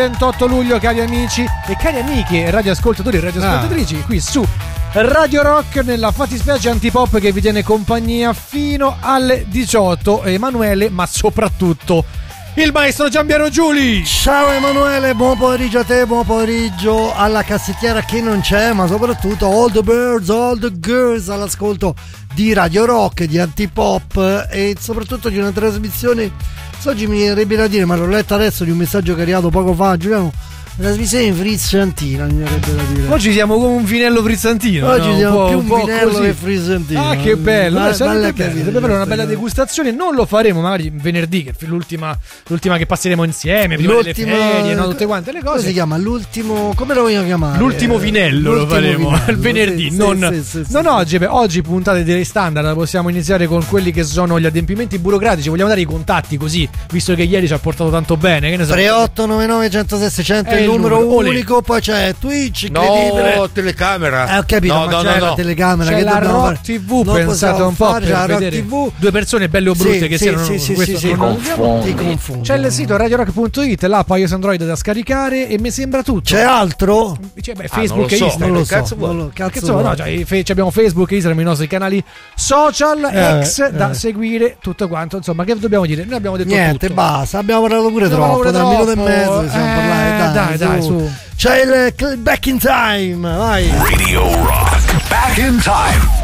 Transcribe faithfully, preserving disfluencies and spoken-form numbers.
ventotto luglio, cari amici e cari amiche, radioascoltatori e radioascoltatrici, ah. qui su Radio Rock, nella fattispecie antipop che vi tiene compagnia fino alle diciotto. Emanuele, ma soprattutto il maestro Giampiero Giuli. Ciao Emanuele, buon pomeriggio a te, buon pomeriggio alla cassettiera che non c'è, ma soprattutto all the birds, all the girls all'ascolto di Radio Rock, di Antipop e soprattutto di una trasmissione. Oggi mi verrebbe da dire, ma l'ho letto adesso, di un messaggio che è arrivato poco fa, Giuliano. La trasmissione frizzantina, mi verrebbe da dire. Oggi siamo come un vinello frizzantino. Oggi no? siamo un più un, un vinello così. che frizzantino. Ah, che bello! Ma, sarebbe bello, sarebbe fare una bella degustazione. Non lo faremo magari venerdì, che è l'ultima, l'ultima che passeremo insieme. Prima l'ultima, delle ferie, no? Tutte quante le cose. Come si chiama? L'ultimo. Come lo vogliamo chiamare? L'ultimo vinello l'ultimo lo faremo vinello. il venerdì. Sì, non sì, sì, sì, non sì. oggi. Beh, oggi puntate dei standard. Possiamo iniziare con quelli che sono gli adempimenti burocratici. Vogliamo dare i contatti così, visto che ieri ci ha portato tanto bene. Che ne so? tre otto nove nove uno zero sei sei zero zero è il numero, numero unico. Olè. Poi c'è Twitch, incredibile. No, telecamera. Eh, ho capito, no, ma no, c'è no, la no. telecamera. C'è che la dobbiamo Rock fare? tivù, Non pensate un po' fare, per la Rock vedere tivù. due persone belle o brutte sì, che sì, siano sì, sì, sì, sì, non ti confondi. C'è il sito radio rock punto it, l'app iOS Android da scaricare e mi sembra tutto. C'è altro? Cioè, beh, Ah, Facebook non lo e so, Instagram. Non lo che cazzo so, vuoi? non lo- cazzo Cazzo, vuoi? no, cioè, fe- abbiamo Facebook e Instagram, i nostri canali social Eh, ex eh. da seguire, tutto quanto. Insomma, che dobbiamo dire? Noi abbiamo detto Niente, tutto. basta. Abbiamo parlato pure Abbiamo troppo. parlato Da un minuto e troppo. mezzo possiamo Eh, parlare. dai, dai, su. C'è il cl- back in time. Vai. Radio Rock. Back in time.